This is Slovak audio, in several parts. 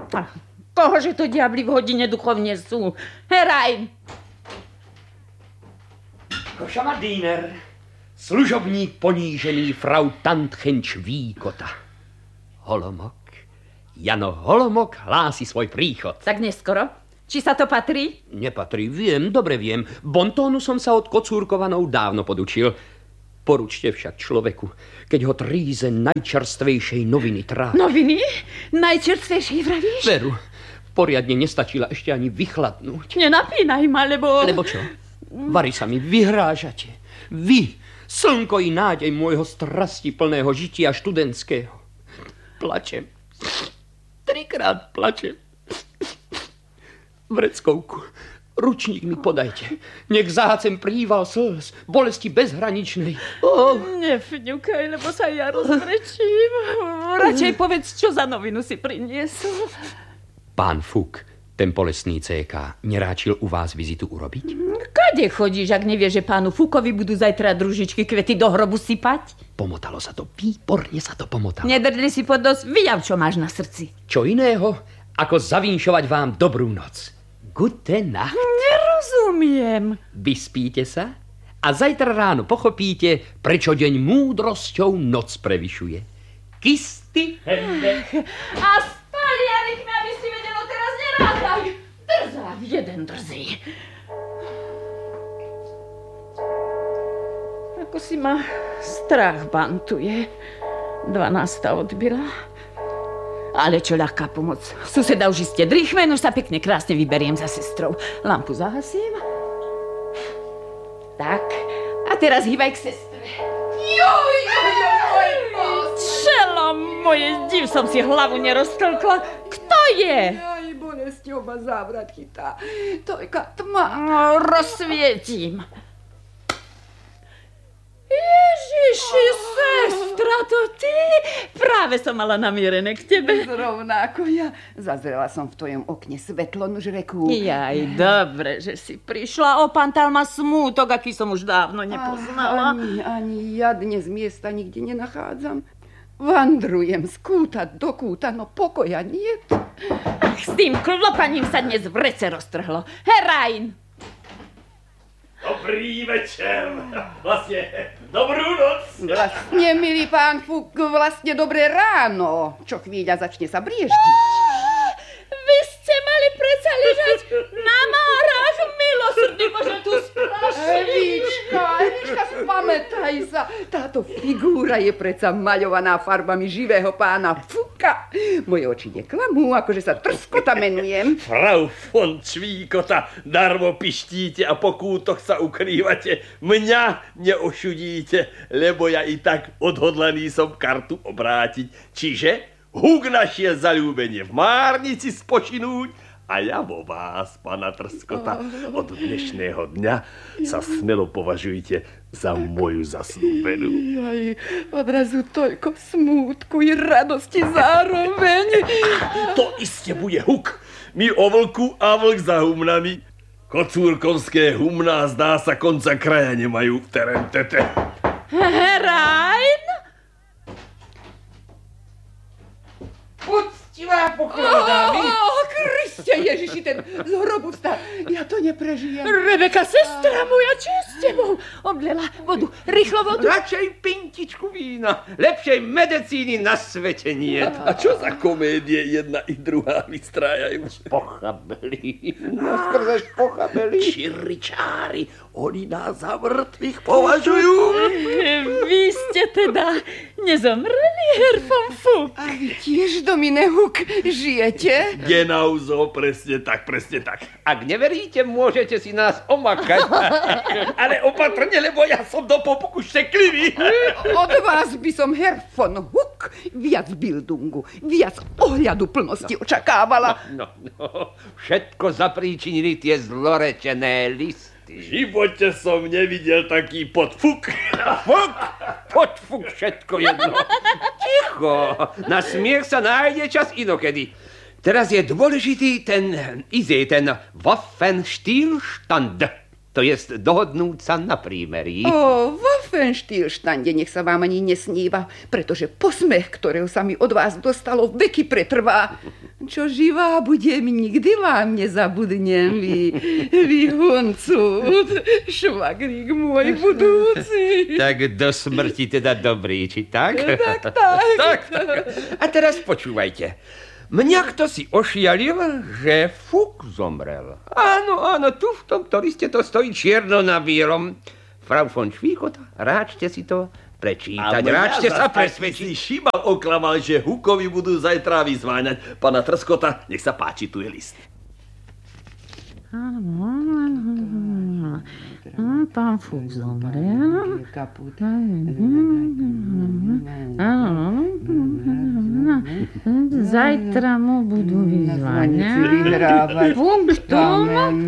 Kohože to diabli v hodine duchovne sú? Herajn! Košamadýner, služobník ponížený frau Tantchenč Výkota. Holomok, Jano Holomok hlási svoj príchod. Tak neskoro? Či sa to patrí? Nepatrí, viem, dobre viem. Bontónu som sa od Kocúrkovanov dávno podučil. Poručte však človeku, keď ho tríze najčerstvejšej noviny trápi. Noviny? Najčerstvejšej vravíš? Veru, poriadne nestačila ešte ani vychladnúť. Nenapínaj ma, lebo... Lebo čo? Vari sa mi vyhrážate. Vy, slnko i nádej môjho strasti plného žitia študentského. Plačem. 3-krát plačem. Vreckovku, ručník mi podajte. Nech zácem príval slz, bolesti bezhraničnej. Nefňukaj, lebo sa ja rozbrečím. Radšej povedz, čo za novinu si priniesol. Pán Fuk, ten bolestný CK, neráčil u vás vizitu urobiť? Kade chodíš, ak nevieš, že pánu Fukovi budú zajtra družičky kvety do hrobu sypať? Pomotalo sa to, výborne sa to pomotalo. Nedrdli si pod nos, vyjav, čo máš na srdci. Čo iného, ako zavinšovať vám dobrú noc. Gute Nacht. Nerozumiem. Vyspíte sa a zajtra ráno pochopíte, prečo deň múdrosťou noc prevyšuje. Kisty hende. A staliarik mi, aby si vedelo, teraz nerátaj. Drzá, jeden drzý. Ako si ma strach bantuje. 12. odbyla. Ale čo ľahká pomoc. Suseda už iste drýchme, už sa pekne krásne vyberiem za sestrou. Lampu zahasím. Tak. A teraz hýbaj k sestre. Joj, čelo moje, div som si hlavu neroztlkla. Kto je? Aj bolesťou ma závrat chytá. Tojka tma. Rozsvietím. Ježiši, sestra, to ty? Práve som mala namierené k tebe. Zrovna ako ja. Zazrela som v tvojom okne svetlo, nuž reku. Jaj, dobre, že si prišla. Opantal ma smútok, aký som už dávno nepoznala. Ani ja dnes miesta nikde nenachádzam. Vandrujem z kúta do kúta, no pokoja niet. Ach, s tým klopaním sa dnes v rece roztrhlo. Herajn! Dobrý večer. Vlastne, dobrú noc. Vlastne, milý pán Fuk, vlastne dobré ráno. Čo chvíľa začne sa brieždiť. Vy ste mali predsa ležať na márach, milosrdný Bože, tu spraším. Evička, spamätaj sa. Táto figúra je predsa maľovaná farbami živého pána Fuka. Moje oči neklamú, akože sa Trskota menujem. Frau von Cvíkota, darmo pištíte a po kútoch sa ukrývate. Mňa neošudíte, lebo ja i tak odhodlaný som kartu obrátiť. Čiže Huk našiel zaľúbenie v Márnici spočinúť a ja vo vás, pana Trskota, od dnešného dňa sa smelo považujte za moju zasnúbenú. Jaj, odrazu toľko smútku i radosti zároveň. To iste bude Huk. My o vlku a vlk za humnami. Kocúrkovské humná zdá sa konca kraja nemajú v terentete. Herajn? Uctivá poklona, dámy. Kriste Ježiši, ten z hrobu vstal. Ja to neprežijem. Rebeka, sestra moja, čo je s tebou? Oblela vodu, rýchlo vodu. Radšej pintičku vína. Lepšej medicíny na svete nie. A čo za komédie jedna i druhá vystrájajú? Pochabeli. Naskrze pochabeli. Čiričári. Oni nás za mŕtvych považujú. Vy ste teda nezomreli, Herr von Fuk? A vy tiež, Domine Huk, žijete? Genauso, presne tak, presne tak. Ak neveríte, môžete si nás omakať. Ale opatrne, lebo ja som do popuku šteklivý. Od vás by som, Herr von Huk, viac bildungu, viac ohľadu plnosti očakávala. No, všetko zapríčinili tie zlorečené listy. V živote som nevidel taký podfuk. Fuk, podfuk, všetko jedno. Ticho, na smiech sa nájde čas inokedy. Teraz je dôležitý ten Waffenstillstand. To jest dohodnúť sa na prímerí. O Waffenstillstande nech sa vám ani nesníva, pretože posmech, ktorého sa mi od vás dostalo, veky pretrvá. čo živá budem, nikdy vám nezabudnem, vy huncút, švagrík môj budúci. Tak do smrti teda dobrý, či tak? Tak. A teraz počúvajte. Mňa kto si ošialil, že Fuk zomrel. Áno, tu v tomto liste to stojí čierno na bielom. Frau von Švíkota, ráčte si to prečítať, ráčte sa presvedčiť. Si Šimal oklamal, že Hukovi budú zajtra vyzváňať. Pana Trskota, nech sa páči, tu je list. Pán Fuk zomrel. Zajtra mu budú vyzváňať. Punktum.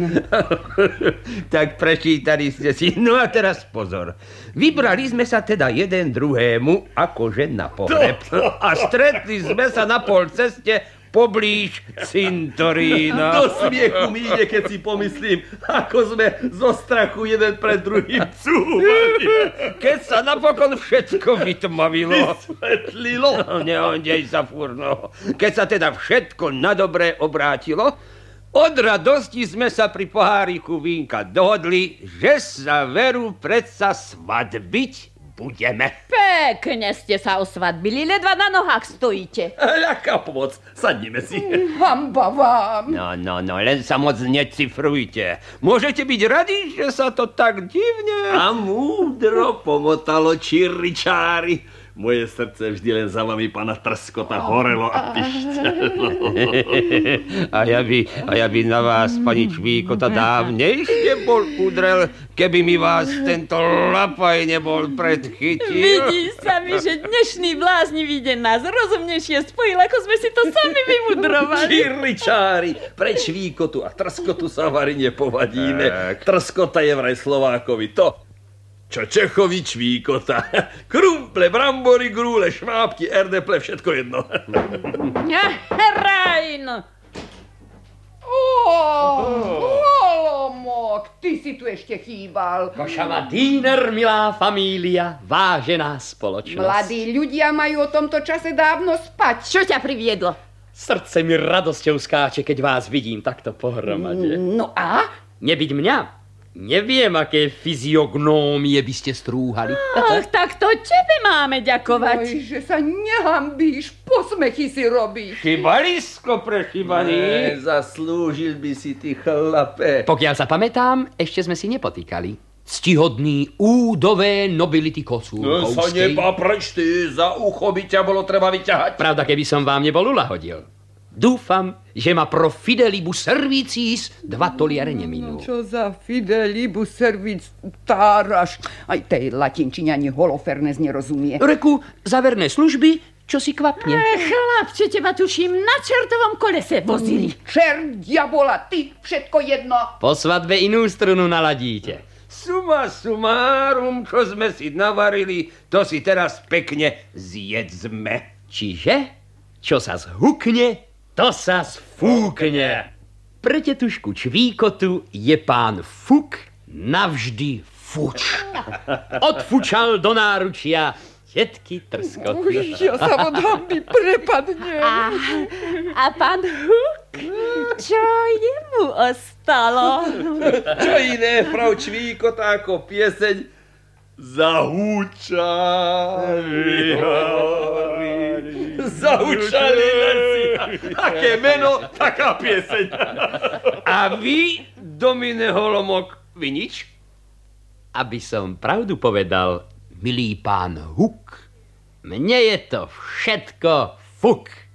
Tak prečítali ste si. No a teraz pozor. Vybrali sme sa teda jeden druhému akože na pohreb. A stretli sme sa na pol ceste poblíž cintorína. Do smiechu mi ide, keď si pomyslím, ako sme zo strachu jeden pred druhým cúvali. Keď sa napokon všetko vytmavilo. Vysvetlilo. Neondej sa, furno. Keď sa teda všetko na dobre obrátilo, od radosti sme sa pri poháriku vínka dohodli, že sa veru predsa svadbiť budeme. Pekne ste sa osvadbili, ledva na nohách stojíte. Ľaká pomoc, sadnime si. Hamba vám. No, len sa moc necifrujte. Môžete byť radi, že sa to tak divne... A múdro pomotalo čiričári. Moje srdce vždy len za vami, pana Trskota, horelo a pišťalo. A ja by na vás, pani Čvíkota, dávnejšie bol udrel, keby mi vás tento lapaj nebol predchytil. Vidí sa mi, že dnešný bláznivý deň nás rozumnejšie spojil, ako sme si to sami vymudrovali. Čiričári, pre Čvíkotu a Trskotu sa vari nepovadíme. Trskota je vraj Slovákovi to, čo Čechovi Čvíkota. Krumple, brambory, grúle, švábky, erdeple, všetko jedno. Herajn! Holomok, ty si tu ešte chýbal. Košava Diener, milá família, vážená spoločnosť. Mladí ľudia majú o tomto čase dávno spať. Čo ťa priviedlo? Srdce mi radosťou skáče, keď vás vidím takto pohromade. No a? Nebyť mňa, neviem, aké fyziognómie by ste strúhali. Ach, tak to tebe máme ďakovať. Oj, že sa nehambíš, posmechy si robíš. Šibalisko prešibaný. Zaslúžil by si ty, chlape. Pokiaľ sa pamätám, ešte sme si nepotýkali. Ctihodný údové nobility Sa Kosúrovskej. nepapreč ty, za ucho by ťa bolo treba vyťahať. Pravda, keby som vám nebol uľahodil. Dúfam, že ma pro fidelibus servicis 2 toliare neminú. Čo za fidelibus servic táraš? Aj tej latinčine ani Holofernes nerozumie. Reku, za verné služby, čo si kvapne. Chlapče, teba tuším, na čertovom kolese vozili. Čert, diabola, ty, všetko jedno. Po svadbe inú strunu naladíte. Suma sumárum, čo sme si navarili, to si teraz pekne zjedzme. Čiže, čo sa zhukne, to sa sfúkne. Pre tetušku Čvíkotu je pán Fuk navždy fuč. Odfučal do náručia tetky Trskoty. Ja sa od hamby prepadnem. A pán Huk? Čo jemu ostalo? Čo iné, frau Čvíkota, ako pieseň Zahúčali hory. Zahúčali lesy. Aké meno, taká pieseň. A vy, Domine Holomok, vy nič? Aby som pravdu povedal, milý pán Huk, mne je to všetko fuk.